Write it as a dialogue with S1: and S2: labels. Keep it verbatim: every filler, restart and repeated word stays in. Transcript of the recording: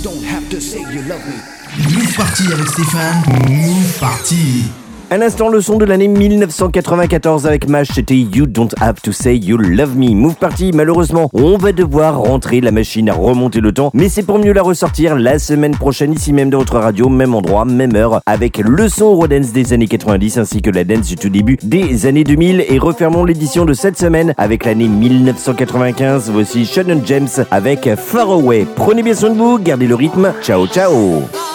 S1: don't have to say you love me.
S2: Move Party avec Stéphane. Move Party.
S3: Un instant, le son de l'année dix-neuf cent quatre-vingt-quatorze avec Mash, c'était You Don't Have to Say You Love Me. Move Party, malheureusement, on va devoir rentrer, la machine à remonter le temps, mais c'est pour mieux la ressortir la semaine prochaine, ici même dans votre radio, même endroit, même heure, avec le son Eurodance des années quatre-vingt-dix ainsi que la dance du tout début des années deux mille. Et refermons l'édition de cette semaine avec l'année dix-neuf cent quatre-vingt-quinze. Voici Shannon James avec Far Away. Prenez bien soin de vous, gardez le rythme. Ciao, ciao.